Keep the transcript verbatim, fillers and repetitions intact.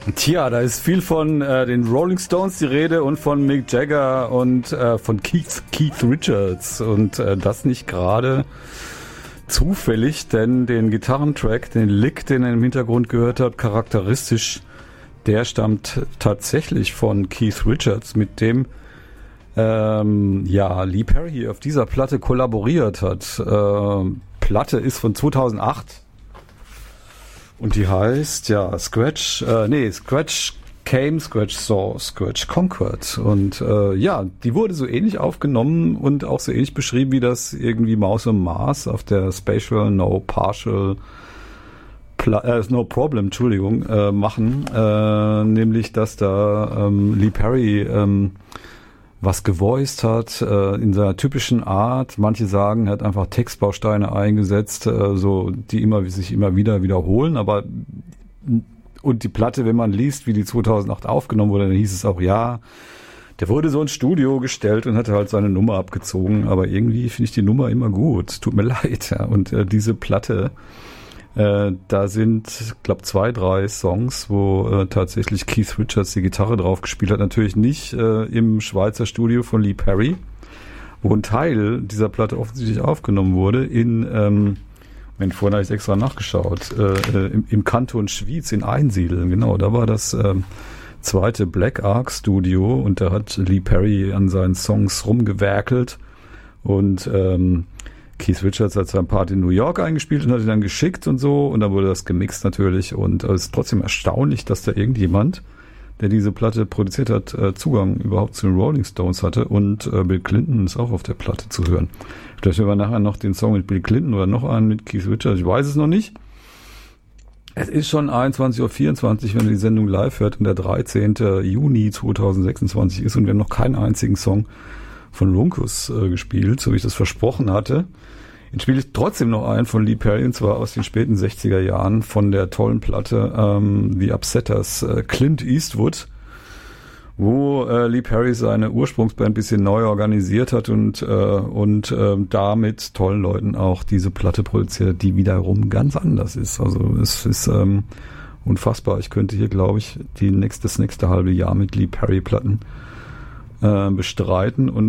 Tja, da ist viel von äh, den Rolling Stones die Rede und von Mick Jagger und äh, von Keith, Keith Richards. Und äh, das nicht gerade zufällig, denn den Gitarrentrack, den Lick, den ihr im Hintergrund gehört habt, charakteristisch, der stammt tatsächlich von Keith Richards, mit dem ähm, ja, Lee Perry auf dieser Platte kollaboriert hat. Äh, Platte ist von zweitausendacht und die heißt, ja, Scratch, äh, nee, Scratch Came, Scratch Saw, Scratch Conquered. Und äh, ja, die wurde so ähnlich aufgenommen und auch so ähnlich beschrieben, wie das irgendwie Maus und Mars auf der Spatial No Partial Pla- äh, No Problem, Entschuldigung, äh, machen. Äh, nämlich, dass da ähm, Lee Perry ähm, was gevoiced hat, äh, in seiner typischen Art. Manche sagen, er hat einfach Textbausteine eingesetzt, äh, so die immer sich immer wieder wiederholen, aber und die Platte, wenn man liest, wie die zweitausendacht aufgenommen wurde, dann hieß es auch, ja, der wurde so ins Studio gestellt und hatte halt seine Nummer abgezogen, aber irgendwie finde ich die Nummer immer gut. Tut mir leid. Ja. Und äh, diese Platte, äh, da sind, glaube zwei, drei Songs, wo äh, tatsächlich Keith Richards die Gitarre drauf gespielt hat. Natürlich nicht äh, im Schweizer Studio von Lee Perry, wo ein Teil dieser Platte offensichtlich aufgenommen wurde in ähm, Moment, vorhin habe ich extra nachgeschaut. Äh, im, Im Kanton Schwyz in Einsiedeln, genau. Da war das äh, zweite Black Ark Studio und da hat Lee Perry an seinen Songs rumgewerkelt und ähm, Keith Richards hat seinen Part in New York eingespielt und hat ihn dann geschickt und so und dann wurde das gemixt natürlich und äh, es ist trotzdem erstaunlich, dass da irgendjemand, der diese Platte produziert hat, äh, Zugang überhaupt zu den Rolling Stones hatte und äh, Bill Clinton ist auch auf der Platte zu hören. Vielleicht hören wir nachher noch den Song mit Bill Clinton oder noch einen mit Keith Richards, ich weiß es noch nicht. Es ist schon einundzwanzig Uhr vierundzwanzig, wenn ihr die Sendung live hört und der dreizehnten Juni zweitausendsechsundzwanzig ist und wir haben noch keinen einzigen Song von Runkus äh, gespielt, so wie ich das versprochen hatte. Jetzt spiele ich trotzdem noch einen von Lee Perry, und zwar aus den späten sechziger Jahren von der tollen Platte ähm, The Upsetters, äh, Clint Eastwood, wo äh, Lee Perry seine Ursprungsband ein bisschen neu organisiert hat und, äh, und äh, da mit tollen Leuten auch diese Platte produziert, die wiederum ganz anders ist. Also es ist ähm, unfassbar. Ich könnte hier, glaube ich, die nächste, das nächste halbe Jahr mit Lee Perry Platten äh, bestreiten und